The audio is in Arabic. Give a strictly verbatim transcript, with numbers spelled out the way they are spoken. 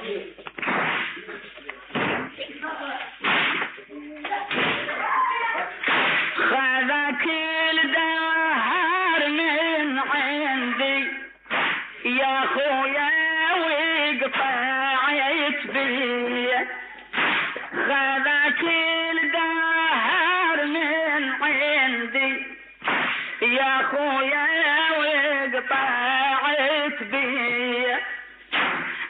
خذك الدهر من عندي يا خويا وقطعت بي، خذك الدهر من عندي يا خويا